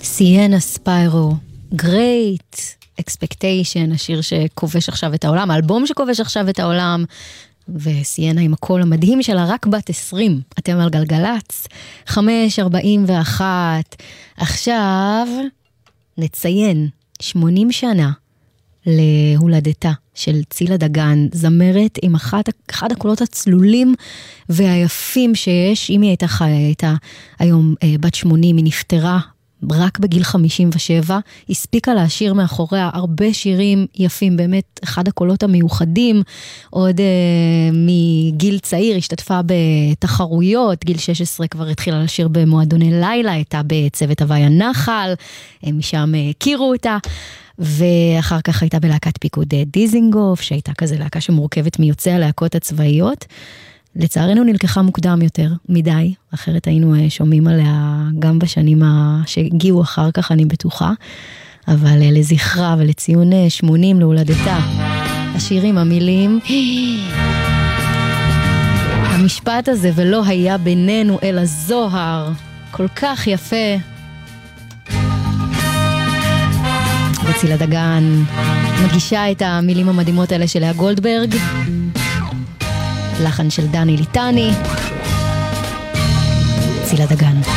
סיינה ספיירו, Great Expectation, השיר שכובש עכשיו את העולם, האלבום שכובש עכשיו את העולם, וסיינה עם הקול המדהים שלה, רק בת 20, אתם על גלגלץ, 5:41, עכשיו נציין 80 שנה להולדתה של צילה דגן, זמרת עם אחד הקולות הצלולים והיפים שיש. אם היא הייתה חיה, הייתה היום בת 80, היא נפטרה רק בגיל 57, הספיקה להשאיר מאחוריה הרבה שירים יפים, באמת אחד הקולות המיוחדים, עוד מגיל צעיר, השתתפה בתחרויות, גיל 16 כבר התחילה לשיר במועדוני לילה, הייתה בצוות הוואי הנחל, משם הכירו אותה, ואחר כך הייתה בלהקת פיקוד דיזינגוף, שהייתה כזה להקה שמורכבת מיוצאי הלהקות הצבאיות, לצערנו נלקחה מוקדם יותר מדי, אחרת היינו שומעים עליה גם בשנים שהגיעו אחר כך, אני בטוחה, אבל לזכרה ולציון 80 להולדתה, השירים, המילים, המשפט הזה, ולא היה בינינו אלא זוהר, כל כך יפה. וצילה דגן מגישה את המילים המדהימות האלה של לאה גולדברג, לחן של דני ליטני, צילה דגן.